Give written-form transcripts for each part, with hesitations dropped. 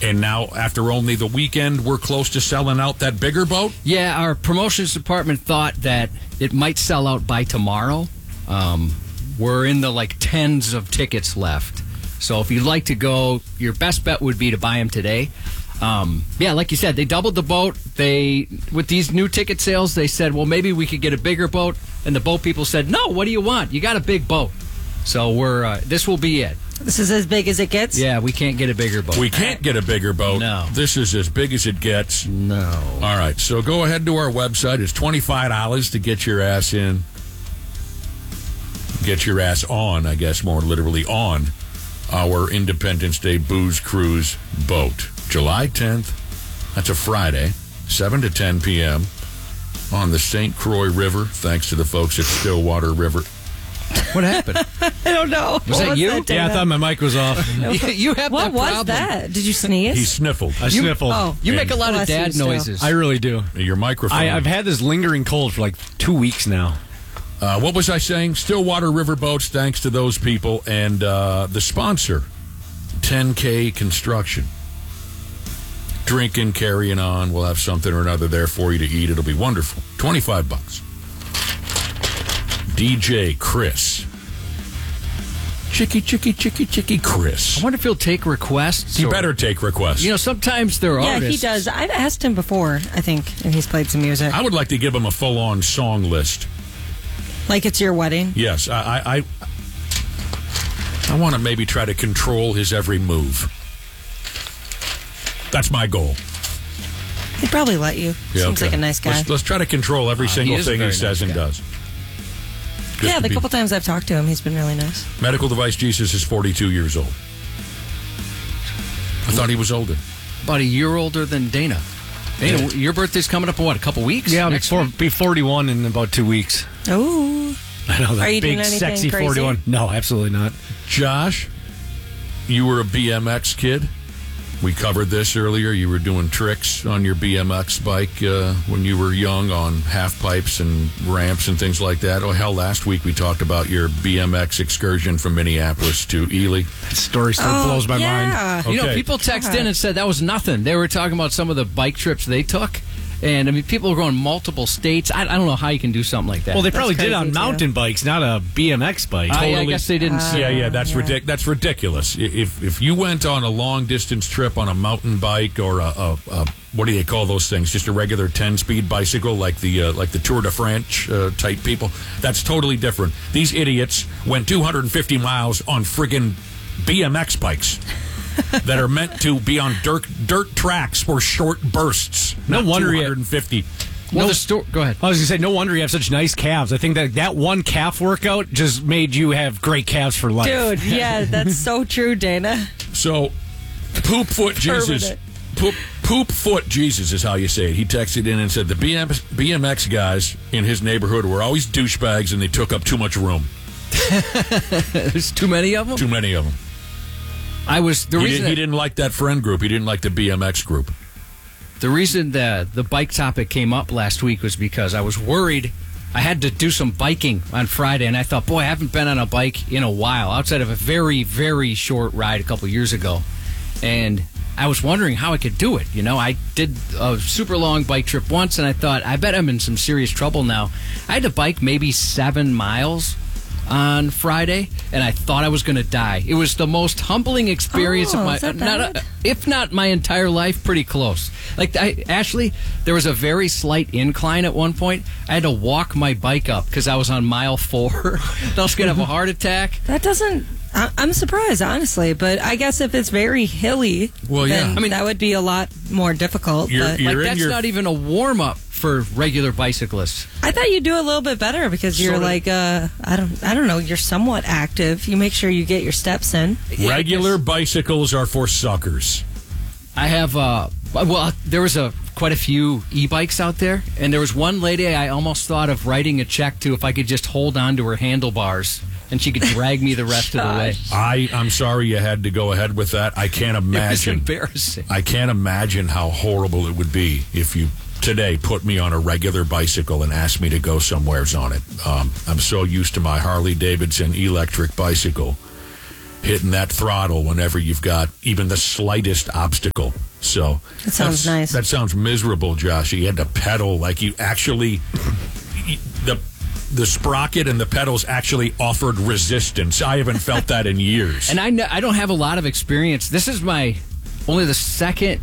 And now, after only the weekend, we're close to selling out that bigger boat? Yeah, our promotions department thought that it might sell out by tomorrow. We're in the tens of tickets left. So if you'd like to go, your best bet would be to buy them today. Like you said, they doubled the boat. With these new ticket sales, they said, well, maybe we could get a bigger boat. And the boat people said, no, what do you want? You got a big boat. So this will be it. This is as big as it gets? Yeah, we can't get a bigger boat. We can't get a bigger boat. No. This is as big as it gets. No. All right, so go ahead to our website. It's $25 to get your ass in. Get your ass on, I guess, more literally on our Independence Day Booze Cruise boat. July 10th, that's a Friday, 7 to 10 p.m. on the St. Croix River, thanks to the folks at Stillwater River. What happened? I don't know. Was that you? I thought my mic was off. You have What that was problem. that? Did you sneeze? He sniffled. I sniffled. Oh. You make a lot of Bless you, dad still. noises. I really do. Your microphone. I've had this lingering cold for 2 weeks now. What was I saying? Stillwater River Boats, thanks to those people. And the sponsor, 10K Construction. Drinking, carrying on. We'll have something or another there for you to eat. It'll be wonderful. $25. DJ Chris. Chicky Chris. I wonder if he'll take requests. He better take requests. Sometimes there are Yeah, artists. he does. I've asked him before, I think, and he's played some music. I would like to give him a full-on song list. Like it's your wedding? Yes, I want to maybe try to control his every move. That's my goal. He'd probably let you. Yeah, Seems okay. like a nice guy. Let's try to control every single is a thing he very says nice and guy. does. Good Yeah, to the be- couple times I've talked to him, he's been really nice. Medical Device Jesus is 42 years old. I thought he was older. About a year older than Dana. Dana, your birthday's coming up in what, a couple weeks? Yeah, Next I'll week? be 41 in about 2 weeks. Oh. I know that Are you big, doing anything sexy crazy? 41. No, absolutely not. Josh, you were a BMX kid. We covered this earlier. You were doing tricks on your BMX bike when you were young on half pipes and ramps and things like that. Oh, hell, last week we talked about your BMX excursion from Minneapolis to Ely. That story still blows my mind. Okay. People text in and said that was nothing. They were talking about some of the bike trips they took. And, people are going multiple states. I don't know how you can do something like that. Well, they probably did crazy, on too. mountain bikes, not a BMX bike. I guess they didn't say. Yeah, that's Yeah. that's ridiculous. If you went on a long distance trip on a mountain bike or a what do they call those things? Just a regular 10-speed bicycle, like the Tour de France type people. That's totally different. These idiots went 250 miles on friggin' BMX bikes that are meant to be on dirt tracks for short bursts. No not wonder you- 250. Well, go ahead. I was going to say, no wonder you have such nice calves. I think that one calf workout just made you have great calves for life. Dude, yeah, that's so true, Dana. So, Poop Foot Jesus. Poop Foot Jesus is how you say it. He texted in and said the BMX guys in his neighborhood were always douchebags and they took up too much room. There's too many of them? Too many of them. He didn't like that friend group. He didn't like the BMX group. The reason the bike topic came up last week was because I was worried. I had to do some biking on Friday, and I thought, boy, I haven't been on a bike in a while, outside of a very, very short ride a couple years ago. And I was wondering how I could do it. I did a super long bike trip once, and I thought, I bet I'm in some serious trouble now. I had to bike maybe 7 miles on Friday, and I thought I was going to die. It was the most humbling experience of my, is that bad? if not my entire life, pretty close. Ashley, there was a very slight incline at one point. I had to walk my bike up because I was on mile 4. I was going to have a heart attack. That doesn't... I'm surprised, honestly, but I guess if it's very hilly, Well, yeah. then that would be a lot more difficult. But That's not even a warm-up for regular bicyclists. I thought you'd do a little bit better because you're I don't know, you're somewhat active. You make sure you get your steps in. Regular bicycles are for suckers. I have, there was quite a few e-bikes out there, and there was one lady I almost thought of writing a check to if I could just hold on to her handlebars, and she could drag me the rest of the way. I'm sorry you had to go ahead with that. I can't imagine. It was embarrassing. I can't imagine how horrible it would be if you today put me on a regular bicycle and asked me to go somewheres on it. I'm so used to my Harley Davidson electric bicycle hitting that throttle whenever you've got even the slightest obstacle. So that sounds nice. That sounds miserable, Josh. You had to pedal like you actually the sprocket and the pedals actually offered resistance. I haven't felt that in years. And I don't have a lot of experience. This is only the second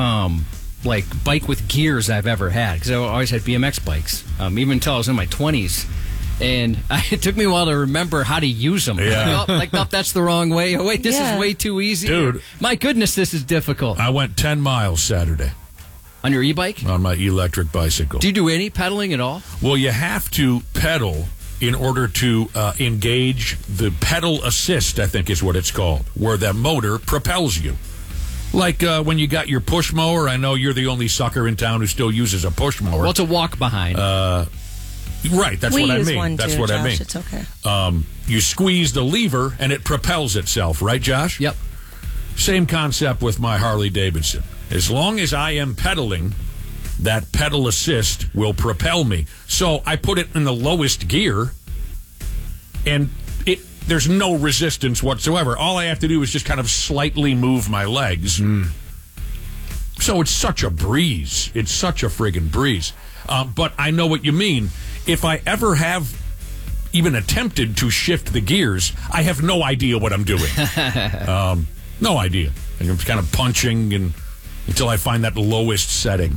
bike with gears I've ever had, because I always had BMX bikes, even until I was in my 20s. And it took me a while to remember how to use them. Yeah. That's the wrong way. Oh, wait, this is way too easy. Dude. My goodness, this is difficult. I went 10 miles Saturday. On your e-bike? On my electric bicycle. Do you do any pedaling at all? Well, you have to pedal in order to engage the pedal assist, I think is what it's called, where that motor propels you. Like when you got your push mower, I know you're the only sucker in town who still uses a push mower. Well, it's a walk behind. Right, that's what I mean. One that's too, what Josh. I mean. It's okay. You squeeze the lever and it propels itself, right, Josh? Yep. Same concept with my Harley Davidson. As long as I am pedaling, that pedal assist will propel me. So I put it in the lowest gear, and there's no resistance whatsoever. All I have to do is just kind of slightly move my legs. So it's such a breeze. It's such a friggin' breeze. But I know what you mean. If I ever have even attempted to shift the gears, I have no idea what I'm doing. No idea. I'm kind of punching until I find that lowest setting.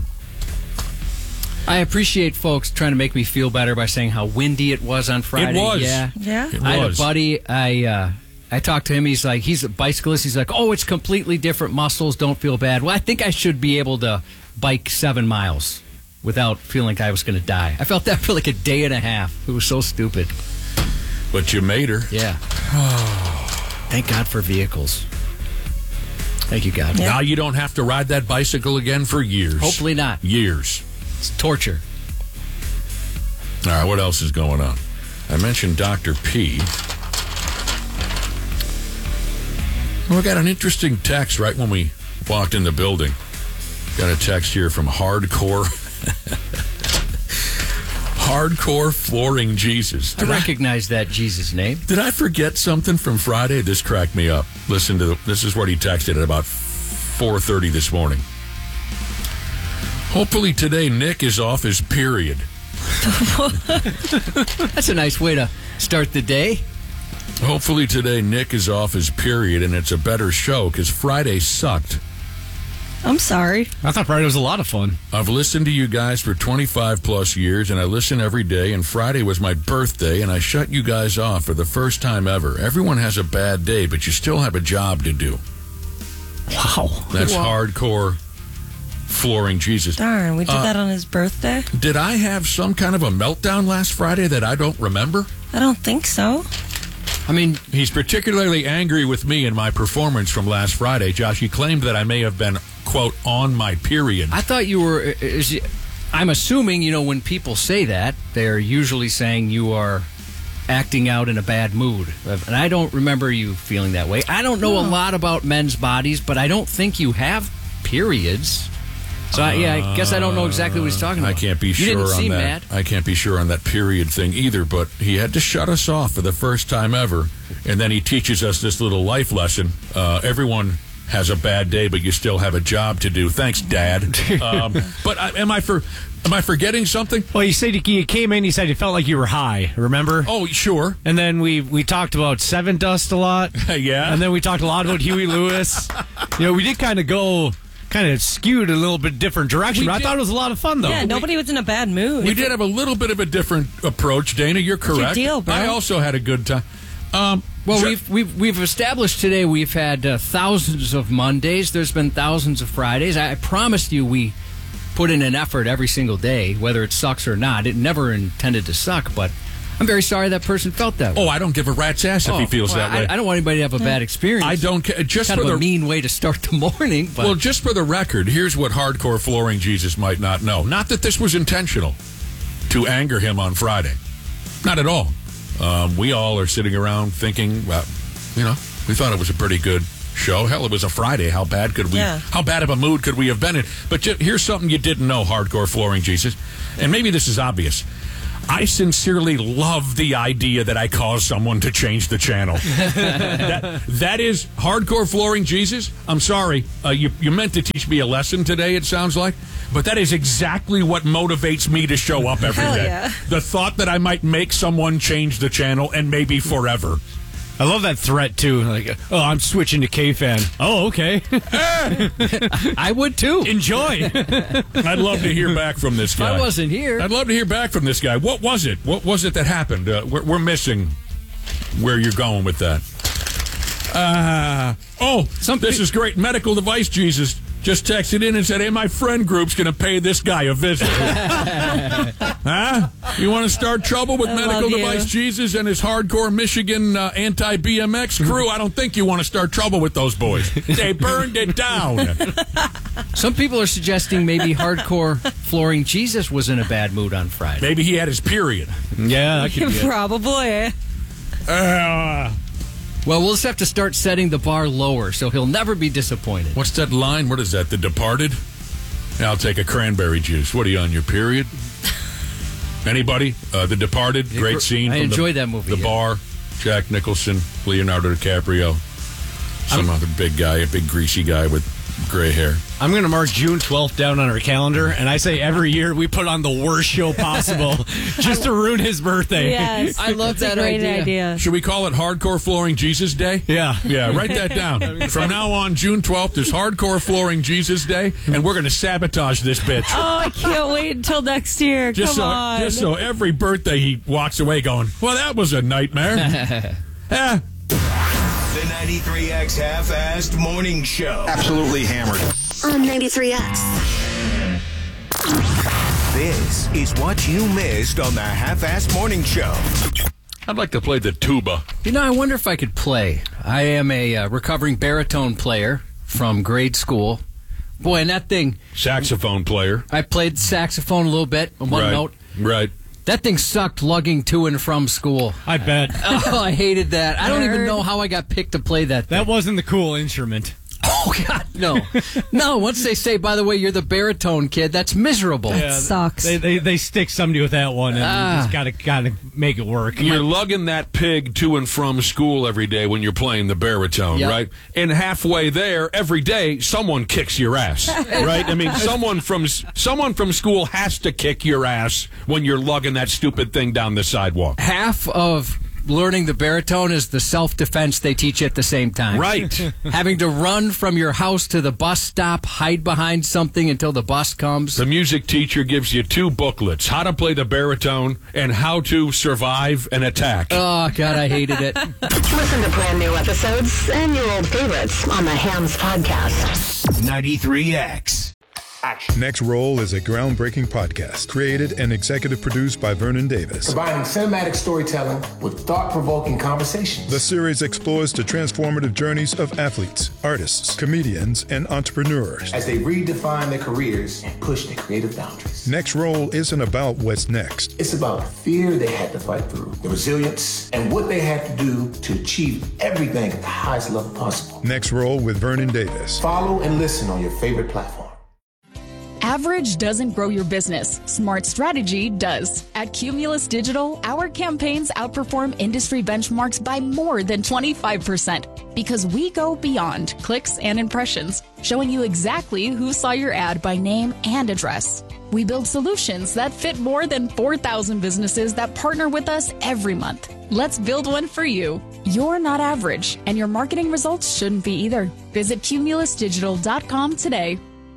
I appreciate folks trying to make me feel better by saying how windy it was on Friday. It was. Yeah. It I had was. a buddy. I talked to him. He's a bicyclist. He's like, oh, it's completely different muscles. Don't feel bad. Well, I think I should be able to bike 7 miles without feeling like I was going to die. I felt that for like a day and a half. It was so stupid. But you made her. Yeah. Thank God for vehicles. Thank you, God. Yeah. Now you don't have to ride that bicycle again for years. Hopefully not. Years. It's torture. All right, what else is going on? I mentioned Dr. P. We got an interesting text right when we walked in the building. Got a text here from Hardcore Flooring Jesus. I recognize that Jesus name. Did I forget something from Friday? This cracked me up. Listen to this is what he texted at about 4:30 this morning. Hopefully today Nick is off his period. That's a nice way to start the day. Hopefully today Nick is off his period and it's a better show because Friday sucked. I'm sorry. I thought Friday was a lot of fun. I've listened to you guys for 25 plus years, and I listen every day, and Friday was my birthday, and I shut you guys off for the first time ever. Everyone has a bad day, but you still have a job to do. Wow. That's Hardcore Flooring Jesus. Darn, we did that on his birthday? Did I have some kind of a meltdown last Friday that I don't remember? I don't think so. I mean, He's particularly angry with me in my performance from last Friday. Josh, he claimed that I may have been, quote, on my period. I thought you were. I'm assuming, when people say that, they're usually saying you are acting out in a bad mood. And I don't remember you feeling that way. I don't know a lot about men's bodies, but I don't think you have periods. So, I guess I don't know exactly what he's talking about. I can't be sure you didn't on seem that. mad. I can't be sure on that period thing either, but he had to shut us off for the first time ever. And then he teaches us this little life lesson. Everyone has a bad day, but you still have a job to do. Thanks, Dad. But am I forgetting something? Well, you said you came in, you said you felt like you were high, remember? Oh, sure. And then we talked about Seven Dust a lot. Yeah. And then we talked a lot about Huey Lewis. We did kind of skewed a little bit different direction. But I thought it was a lot of fun, though. Yeah, nobody was in a bad mood. We did have a little bit of a different approach, Dana. You're correct. your deal, bro? I also had a good time. Well, we've established today we've had thousands of Mondays. There's been thousands of Fridays. I promised you we put in an effort every single day, whether it sucks or not. It never intended to suck, but I'm very sorry that person felt that way. Oh, I don't give a rat's ass if he feels that way. I don't want anybody to have a bad experience. I don't care. Just kind for of a the mean way to start the morning. But. Well, just for the record, here's what Hardcore Flooring Jesus might not know. Not that this was intentional to anger him on Friday. Not at all. We all are sitting around thinking, well, we thought it was a pretty good show. Hell, it was a Friday. How bad could we? Yeah. How bad of a mood could we have been in? But here's something you didn't know, Hardcore Flooring Jesus, and maybe this is obvious. I sincerely love the idea that I caused someone to change the channel. that is Hardcore Flooring Jesus. I'm sorry. You meant to teach me a lesson today, it sounds like. But that is exactly what motivates me to show up every day. Yeah. The thought that I might make someone change the channel and maybe forever. I love that threat, too. Like, oh, I'm switching to K-Fan. Oh, okay. I would, too. Enjoy. I'd love to hear back from this guy. I wasn't here. I'd love to hear back from this guy. What was it? What was it that happened? We're missing where you're going with that. This is great. Medical Device Jesus just texted in and said, hey, my friend group's going to pay this guy a visit. Huh? You want to start trouble with Medical Device Jesus and his hardcore Michigan anti-BMX crew? I don't think you want to start trouble with those boys. They burned it down. Some people are suggesting maybe Hardcore Flooring Jesus was in a bad mood on Friday. Maybe he had his period. Yeah, that could be it. Probably. Well, we'll just have to start setting the bar lower so he'll never be disappointed. What's that line? What is that? The Departed? Yeah, I'll take a cranberry juice. What are you on, your period? Anybody? The Departed, great scene. I from enjoyed that movie. The bar, Jack Nicholson, Leonardo DiCaprio, some other big guy, a big greasy guy with gray hair. I'm going to mark June 12th down on our calendar, and I say every year we put on the worst show possible just to ruin his birthday. Yes. I love That's that a great idea. Should we call it Hardcore Flooring Jesus Day? Yeah. Yeah, write that down. From now on, June 12th is Hardcore Flooring Jesus Day, and we're going to sabotage this bitch. Oh, I can't wait until next year. Come on. Just so every birthday he walks away going, well, that was a nightmare. The 93X Half-Assed Morning Show. Absolutely hammered. On 93X. This is what you missed on the Half-Assed Morning Show. I'd like to play the tuba. You know, I wonder if I could play. I am a recovering baritone player from grade school. Boy, and that thing... Saxophone player. I played saxophone a little bit, one note. Right. That thing sucked lugging to and from school. I bet. Oh, I hated that. I don't even know how I got picked to play that thing. That wasn't the cool instrument. Oh, God, no. No, once they say, by the way, you're the baritone kid, that's miserable. That sucks. They stick somebody with that one, and you just gotta make it work. You're lugging that pig to and from school every day when you're playing the baritone, Yep. right? And halfway there, every day, someone kicks your ass, right? I mean, someone from school has to kick your ass when you're lugging that stupid thing down the sidewalk. Half of learning the baritone is the self-defense they teach you at the same time. Right. Having to run from your house to the bus stop, hide behind something until the bus comes. The music teacher gives you 2 booklets, how to play the baritone and how to survive an attack. Oh, God, I hated it. Listen to brand new episodes and your old favorites on the Hams Podcast. 93X. Next Roll is a groundbreaking podcast created and executive produced by Vernon Davis. Combining cinematic storytelling with thought-provoking conversations. The series explores the transformative journeys of athletes, artists, comedians, and entrepreneurs as they redefine their careers and push their creative boundaries. Next Roll isn't about what's next. It's about the fear they had to fight through, the resilience, and what they had to do to achieve everything at the highest level possible. Next Roll with Vernon Davis. Follow and listen on your favorite platform. Average doesn't grow your business. Smart strategy does. At Cumulus Digital, our campaigns outperform industry benchmarks by more than 25% because we go beyond clicks and impressions, showing you exactly who saw your ad by name and address. We build solutions that fit more than 4,000 businesses that partner with us every month. Let's build one for you. You're not average, and your marketing results shouldn't be either. Visit cumulusdigital.com today.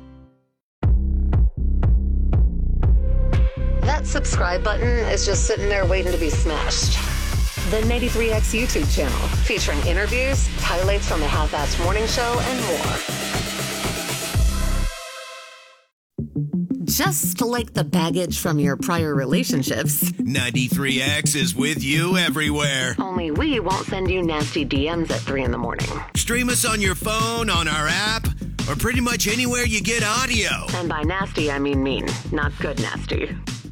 That subscribe button is just sitting there waiting to be smashed. The 93X YouTube channel, featuring interviews, highlights from the Half-Assed Morning Show, and more. Just like the baggage from your prior relationships, 93X is with you everywhere. only we won't send you nasty DMs at 3 in the morning. Stream us on your phone, on our app, or pretty much anywhere you get audio. And by nasty, I mean mean, not good nasty.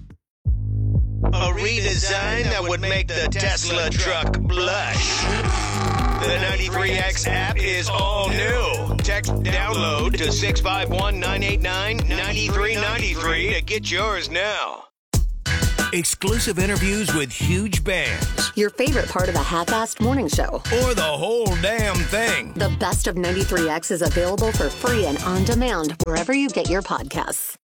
A redesign that would make the Tesla truck blush. The 93X app is all new. Text download to 651-989-9393 to get yours now. exclusive interviews with huge bands, Your favorite part of the Half-Assed Morning Show. or the whole damn thing. The best of 93X is available for free and on demand wherever you get your podcasts.